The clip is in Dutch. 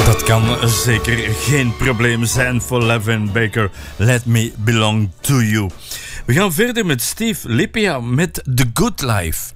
Dat kan zeker geen probleem zijn voor Levin Baker. Let me belong to you. We gaan verder met Steve Lipia met The Good Life.